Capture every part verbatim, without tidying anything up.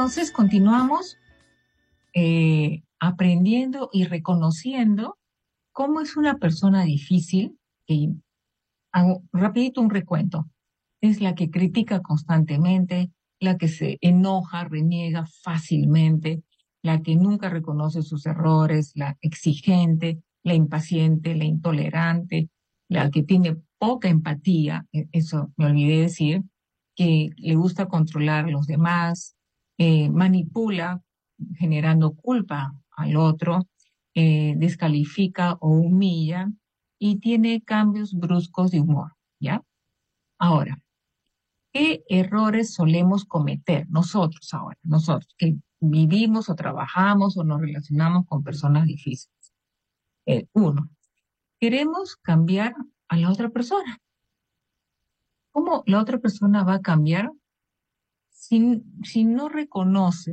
Entonces continuamos eh, aprendiendo y reconociendo cómo es una persona difícil. Y hago rapidito un recuento. Es la que critica constantemente, la que se enoja, reniega fácilmente, la que nunca reconoce sus errores, la exigente, la impaciente, la intolerante, la que tiene poca empatía, e- eso me olvidé decir, que le gusta controlar a los demás, eh, manipula generando culpa al otro, eh, descalifica o humilla y tiene cambios bruscos de humor, ¿ya? Ahora, ¿qué errores solemos cometer nosotros ahora? Nosotros que vivimos o trabajamos o nos relacionamos con personas difíciles. Eh, uno, queremos cambiar a la otra persona. ¿Cómo la otra persona va a cambiar si, si no reconoce,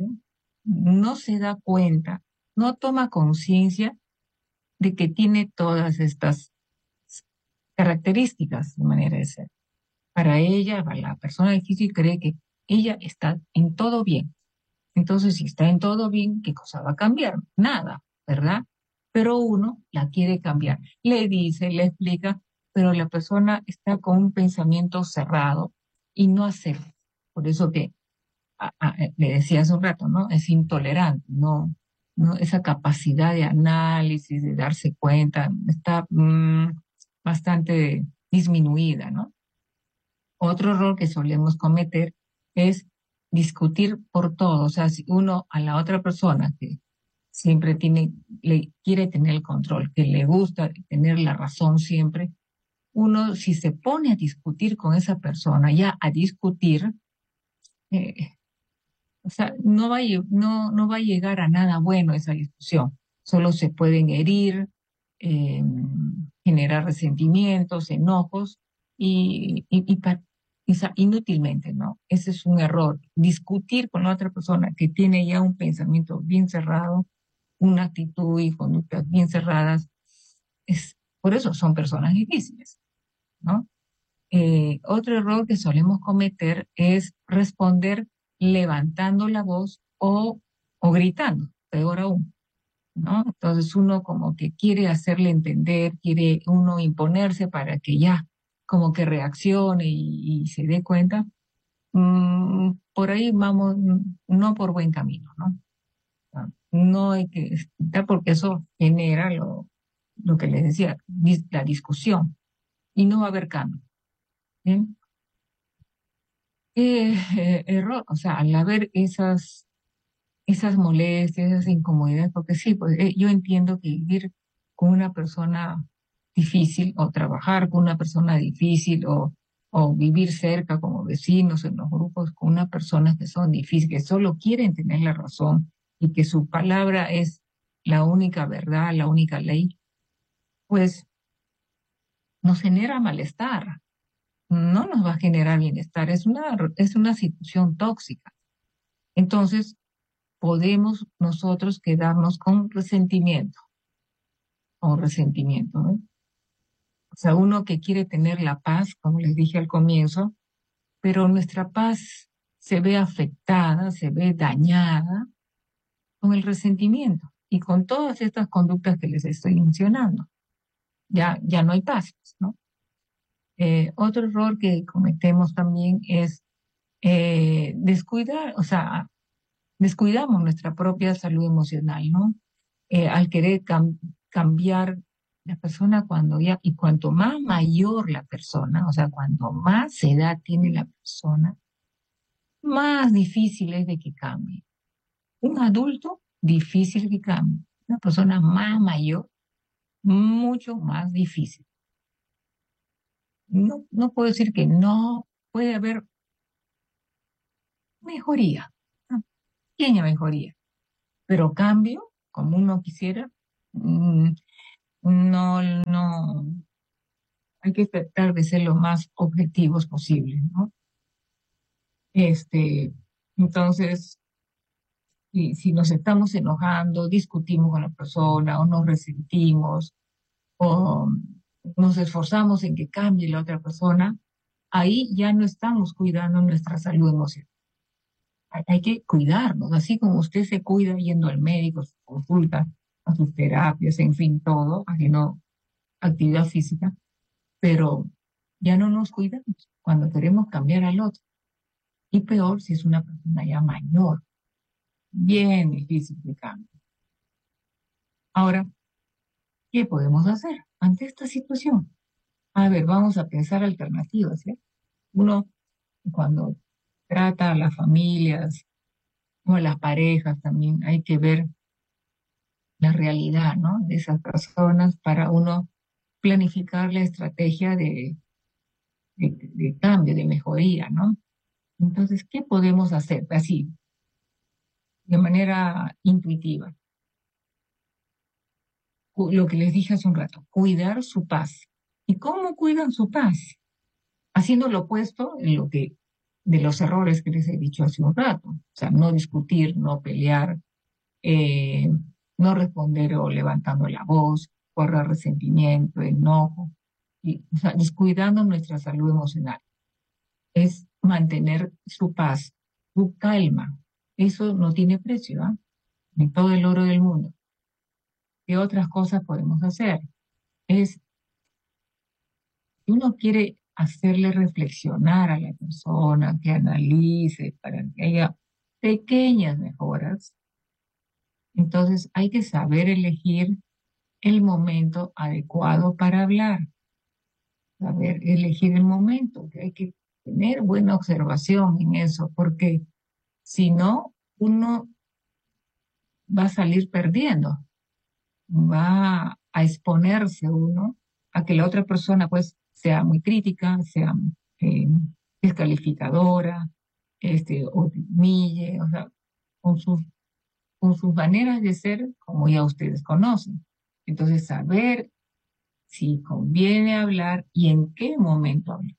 no se da cuenta, no toma conciencia de que tiene todas estas características de manera de ser? Para ella, para la persona difícil, cree que ella está en todo bien. Entonces, si está en todo bien, ¿qué cosa va a cambiar? Nada, ¿verdad? Pero uno la quiere cambiar. Le dice, le explica, pero la persona está con un pensamiento cerrado y no acepta. Por eso que a- a- le decía hace un rato, ¿no? Es intolerante, ¿no? ¿No? Esa capacidad de análisis, de darse cuenta, está mm, bastante disminuida, ¿no? Otro error que solemos cometer es discutir por todo. O sea, si uno a la otra persona que siempre tiene, le quiere tener el control, que le gusta tener la razón siempre, uno si se pone a discutir con esa persona, ya a discutir, eh, o sea, no va a, lle- no, no va a llegar a nada bueno esa discusión. Solo se pueden herir, eh, generar resentimientos, enojos y, y, y pa- y sa- inútilmente, ¿no? Ese es un error. Discutir con la otra persona que tiene ya un pensamiento bien cerrado, una actitud y conductas bien cerradas, es, por eso son personas difíciles, ¿no? Eh, otro error que solemos cometer es responder levantando la voz o, o gritando, peor aún, ¿no? Entonces uno como que quiere hacerle entender, quiere uno imponerse para que ya como que reaccione y, y se dé cuenta. Mm, por ahí vamos, mm, no por buen camino, ¿no? Ah, no hay que estar porque eso genera lo, lo que les decía, dis- la discusión y no va a haber cambio. ¿Bien? Eh, eh, error, o sea, al haber esas, esas molestias, esas incomodidades, porque sí, pues eh, yo entiendo que vivir con una persona difícil o trabajar con una persona difícil o, o vivir cerca como vecinos en los grupos con unas personas que son difíciles, que solo quieren tener la razón y que su palabra es la única verdad, la única ley, pues nos genera malestar, no nos va a generar bienestar, es una, es una situación tóxica. Entonces, podemos nosotros quedarnos con resentimiento, con resentimiento, ¿no? O sea, uno que quiere tener la paz, como les dije al comienzo, pero nuestra paz se ve afectada, se ve dañada con el resentimiento y con todas estas conductas que les estoy mencionando. Ya, ya no hay paz, pues, ¿no? Eh, otro error que cometemos también es eh, descuidar, o sea, descuidamos nuestra propia salud emocional, ¿no? Eh, al querer cam- cambiar la persona cuando ya, y cuanto más mayor la persona, o sea, cuanto más edad tiene la persona, más difícil es de que cambie. Un adulto, difícil que cambie. Una persona más mayor, mucho más difícil. No, no puedo decir que no puede haber mejoría, una pequeña mejoría, pero cambio, como uno quisiera, mm, no, no, hay que tratar de ser lo más objetivos posible, ¿no? Este, entonces, si, si nos estamos enojando, discutimos con la persona o nos resentimos o nos esforzamos en que cambie la otra persona, ahí ya no estamos cuidando nuestra salud emocional. hay, hay que cuidarnos, así como usted se cuida yendo al médico, a su consulta, a sus terapias, en fin, todo, haciendo actividad física, pero ya no nos cuidamos cuando queremos cambiar al otro. Y peor si es una persona ya mayor, bien difícil de cambio. Ahora, ¿qué podemos hacer ante esta situación? A ver, vamos a pensar alternativas, ¿sí? Uno, cuando trata a las familias o a las parejas también, hay que ver la realidad, ¿no? De esas personas para uno planificar la estrategia de, de, de cambio, de mejoría, ¿no? Entonces, ¿qué podemos hacer? Así, de manera intuitiva. Cu- Lo que les dije hace un rato, cuidar su paz. ¿Y cómo cuidan su paz? Haciendo lo opuesto en lo que, de los errores que les he dicho hace un rato. O sea, no discutir, no pelear, eh, no responder o levantando la voz, correr resentimiento, enojo, y, o sea, descuidando nuestra salud emocional. Es mantener su paz, su calma. Eso no tiene precio, ¿ah? Ni todo el oro del mundo. ¿Qué otras cosas podemos hacer? Es, si uno quiere hacerle reflexionar a la persona, que analice para que haya pequeñas mejoras, entonces hay que saber elegir el momento adecuado para hablar, saber elegir el momento, que hay que tener buena observación en eso, porque si no, uno va a salir perdiendo, va a exponerse uno a que la otra persona pues sea muy crítica, sea eh, descalificadora, este, o te humille, o sea, con sus, con sus maneras de ser, como ya ustedes conocen. Entonces, saber si conviene hablar y en qué momento hablar.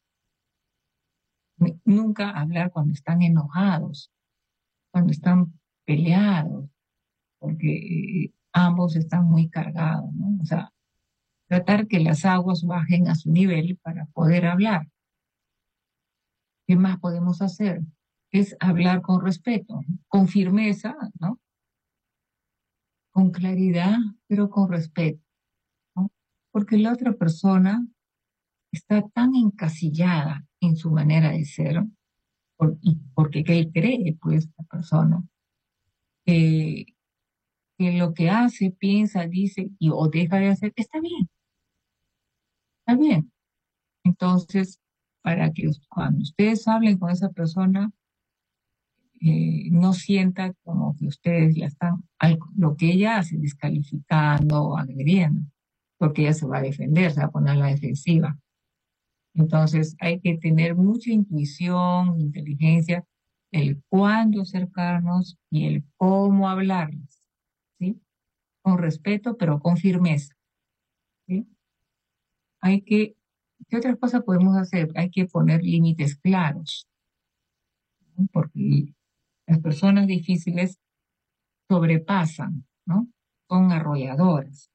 Nunca hablar cuando están enojados, cuando están peleados, porque eh, ambos están muy cargados, ¿no? O sea, tratar que las aguas bajen a su nivel para poder hablar. ¿Qué más podemos hacer? Es hablar con respeto, con firmeza, ¿no? Con claridad, pero con respeto, ¿no? Porque la otra persona está tan encasillada en su manera de ser, por- y porque él cree, pues, la persona, que, que lo que hace, piensa, dice y o deja de hacer, está bien, está bien. Entonces, para que us- cuando ustedes hablen con esa persona, eh, no sienta como que ustedes la están, al- lo que ella hace, descalificando o agrediendo, porque ella se va a defender, se va a poner a la defensiva. Entonces hay que tener mucha intuición, inteligencia, el cuándo acercarnos y el cómo hablarles, ¿sí? Con respeto, pero con firmeza, ¿sí? Hay que, ¿qué otras cosas podemos hacer? Hay que poner límites claros, ¿no? Porque las personas difíciles sobrepasan, ¿no? Son arrolladoras,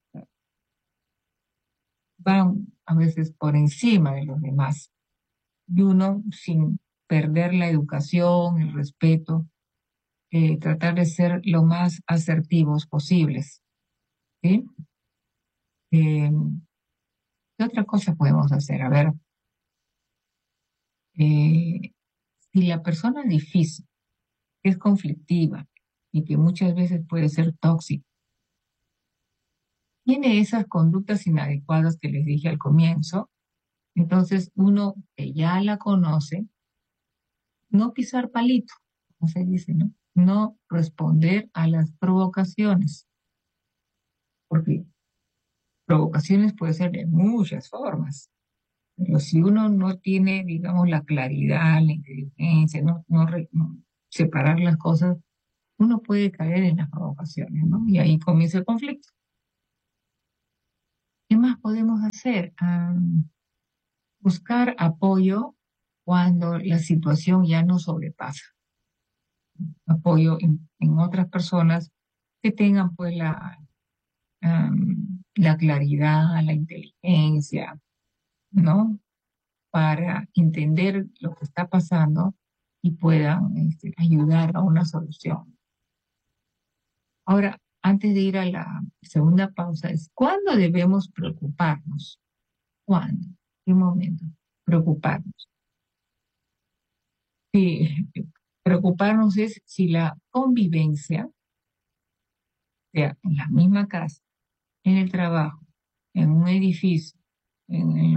van a veces por encima de los demás. Y uno, sin perder la educación, el respeto, eh, tratar de ser lo más asertivos posibles, ¿sí? Eh, ¿qué otra cosa podemos hacer? A ver, eh, si la persona es difícil, es conflictiva y que muchas veces puede ser tóxica, tiene esas conductas inadecuadas que les dije al comienzo, entonces uno que ya la conoce, no pisar palito, como se dice, ¿no? No responder a las provocaciones, porque provocaciones puede ser de muchas formas. Pero si uno no tiene, digamos, la claridad, la inteligencia, no, no, re- no separar las cosas, uno puede caer en las provocaciones, ¿no? Y ahí comienza el conflicto. ¿Qué más podemos hacer? Ah, buscar apoyo cuando la situación ya nos sobrepasa. Apoyo en, en otras personas que tengan pues la, am, la claridad, la inteligencia, ¿no? Para entender lo que está pasando y puedan este, ayudar a una solución. Ahora, antes de ir a la segunda pausa, es ¿cuándo debemos preocuparnos? ¿Cuándo? ¿En qué momento? Preocuparnos. Sí, preocuparnos es si la convivencia, sea en la misma casa, en el trabajo, en un edificio, en, en